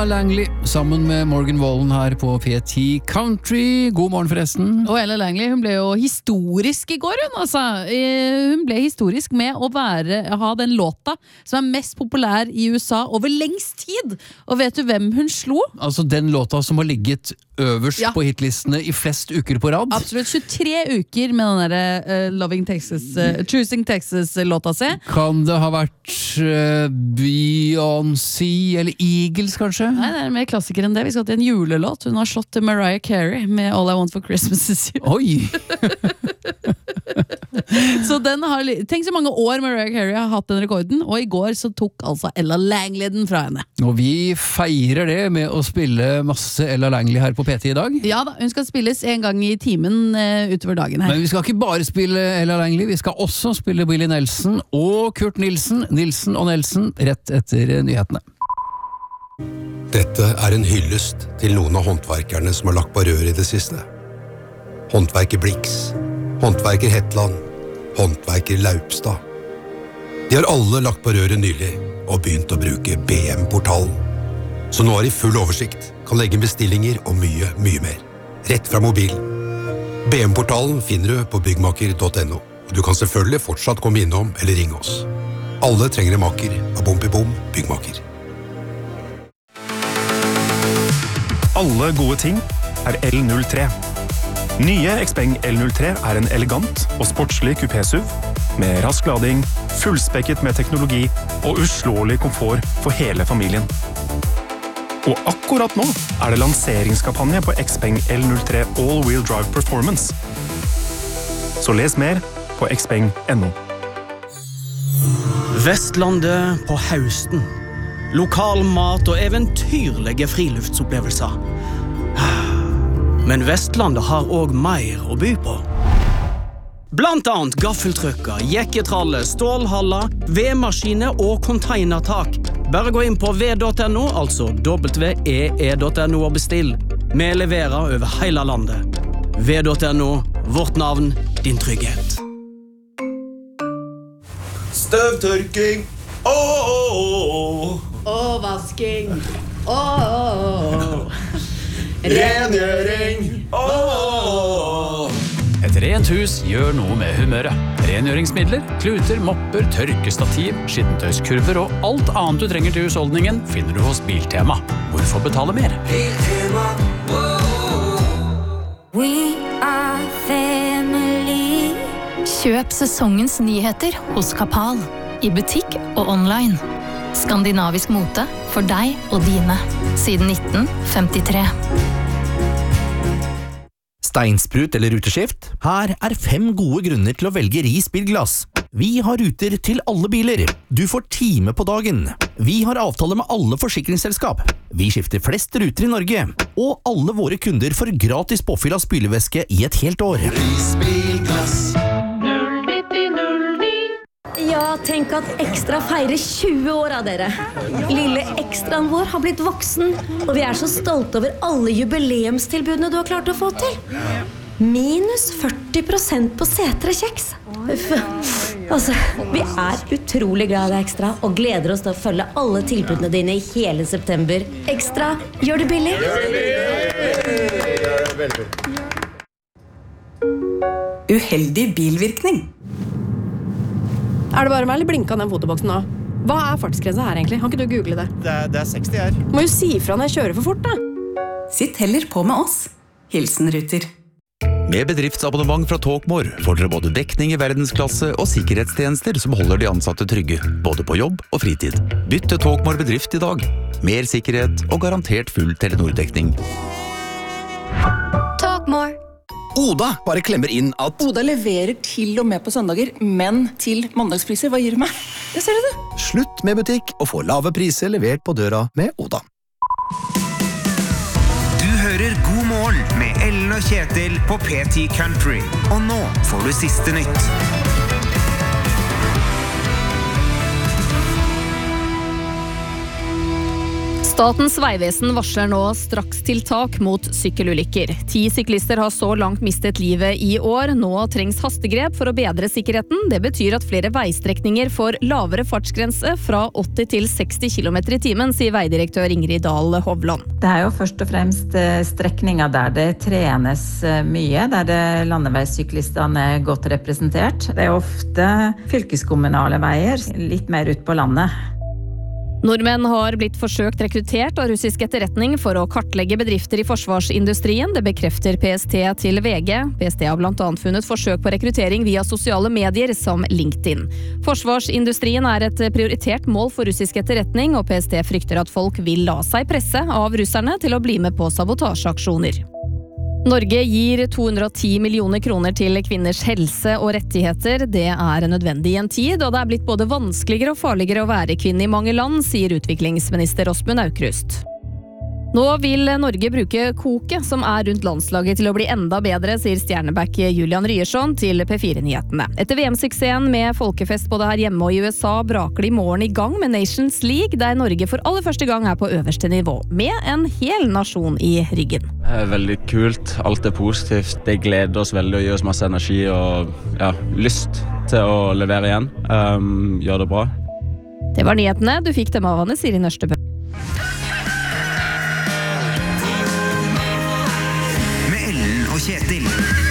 Ella Langley sammen med Morgan Wallen her på P10 Country. God morgen forresten. Og Ella Langley, hun ble jo historisk I går, hun altså. Hun ble historisk med å ha den låta som mest populær I USA over lengst tid. Og vet du hvem hun slo? Altså den låta som har ligget øverst på hitlistene I flest uker på rad. Absolutt, 23 uker med den der Choosing Texas-låta si. Kan det ha vært Beyoncé eller Eagles kanskje? Nei, det mer klassiker enn det. Vi skal til en julelåt. Hun har slått til Mariah Carey med All I Want for Christmas Is You. Oi! Så den har, tenk så mange år Mariah Carey har hatt den rekorden, og I går så tok altså Ella Langley den fra henne. Og vi feirer det med å spille masse Ella Langley her på P10 I dag. Ja da, hun skal spilles en gang I timen utover dagen her. Men vi skal ikke bare spille Ella Langley, vi skal også spille Willie Nelson og Kurt Nilsen, Nilsen og Nelson, rett etter nyhetene. Dette en hyllest til noen av håndverkerne som har lagt på rør I det siste. Håndverker Blix, håndverker Hetland, håndverker Laupstad. De har alle lagt på røret nylig og begynt å bruke BM-portalen. Så nå har de full oversikt, kan legge bestillinger og mye, mye mer. Rett fra mobilen. BM-portalen finner du på byggmaker.no, og du kan selvfølgelig fortsatt komme innom eller ringe oss. Alle trenger en maker av Bom byggmaker. Alle gode ting L03. Nye Xpeng L03 en elegant og sportslig kupé-SUV med rask lading, fullspekket med teknologi og uslåelig komfort for hele familien. Og akkurat nå det lanseringskampanje på Xpeng L03 All-Wheel Drive Performance. Så les mer på xpeng.no. Vestlandet på høsten. Lokal mat og eventyrlige friluftsopplevelser. Men Vestlandet har også mer å by på. Blant annet gaffeltrucker, jekketralle, stålhaller, vedmaskiner og containertak. Bare gå inn på v.no, altså WEE.no og bestill. Vi leverer over hele landet. v.no, vårt navn, din trygghet. Støvtørking! Og vasking! Rengjøring! Et rent hus gjør noe med humøret. Rengjøringsmidler, kluter, mopper, tørkestativ, skittentøyskurver og alt annet du trenger til husholdningen finner du hos Biltema. Hvorfor betale mer? Biltema, We are family. Kjøp sesongens nyheter hos Kapal. I butikk og online. Skandinavisk mote for deg og dine. Siden 1953. Steinsprut eller ruteskift? Her 5 gode grunner til å velge Ris Bilglass. Vi har ruter til alle biler. Du får time på dagen. Vi har avtale med alle forsikringsselskap. Vi skifter flest ruter I Norge. Og alle våre kunder får gratis påfyll av spylevæske I et helt år. Ris Bilglass. Ja, tenk at Ekstra feirer 20 år av dere. Lille ekstraen vår har blitt voksen, og vi så stolte over alle jubileumstilbudene du har klart å få til. Minus 40% på setere kjeks. Altså, vi utrolig glad I deg Ekstra, og gleder oss til å følge alle tilbudene dine I hele september. Ekstra, gjør det billig. Uheldig bilvirkning. Det bare meg, eller blinket den fotoboksen nå? Hva fartsgrensa her egentlig? Kan ikke du google det? Det 60 her. Må jo si fra når jeg kjører for fort da. Sitt heller på med oss. Hilsen Ruter. Med bedriftsabonnement fra Talkmore får dere både dekning I verdensklasse og sikkerhetstjenester som holder de ansatte trygge, både på jobb og fritid. Bytt til Talkmore bedrift I dag. Mer sikkerhet og garantert full Telenor-dekning. Talkmore. Oda bare klemmer inn at Oda leverer til og med på søndager, men til mandagspriser. Hva gir du meg? Det ser du det. Slutt med butikk og få lave priser levert på døra med Oda. Du hører God morgen med Ellen og Kjetil på P10 Country. Og nå får du siste nytt. Statens vegvesen varsler nå strakstiltak mot sykkelulykker. 10 syklister har så langt mistet livet i år. Nå trengs hastegrep for å bedre sikkerheten. Det betyr at flere veistrekninger får lavere fartsgrense fra 80 til 60 km i timen, sier veidirektør Ingrid Dahl Hovland. Det jo først og fremst strekninger der det trenes mye, der det landeveissyklistene godt representert. Det ofte fylkeskommunale veier, litt mer ut på landet. Nordmenn har blitt forsøkt rekruttert av russisk etterretning for å kartlegge bedrifter i forsvarsindustrien. Det bekrefter PST til VG. PST har blant annet funnet forsøk på rekruttering via sosiale medier som LinkedIn. Forsvarsindustrien et prioritert mål for russisk etterretning, og PST frykter at folk vil la seg presse av russerne til å bli med på sabotasjeaksjoner. Norge gir 210 millioner kroner til kvinners helse og rettigheter. Det nødvendig i en tid, og det blitt både vanskeligere og farligere å være kvinne i mange land, sier utviklingsminister Åsmund Aukrust. Nå vil Norge bruke koket som rundt landslaget til å bli enda bedre, sier stjerneback Julian Ryerson til P4-nyhetene. Etter VM-suksessen med folkefest både her hjemme og i USA, braker de i morgen i gang med Nations League, der Norge for aller første gang på øverste nivå, med en hel nasjon i ryggen. Veldig kult, alt positivt. Det gleder oss veldig og gir oss masse energi og lyst til å levere igjen. Gjør det bra. Det var nyhetene. Du fikk dem av Anne Siri Nørstebø. Med Ellen og Kjetil.